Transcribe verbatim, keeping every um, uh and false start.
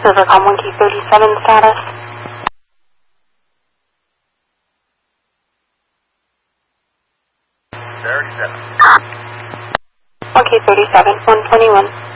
Silvercom one Q thirty-seven status. thirty-seven. one Q thirty-seven, one twenty-one.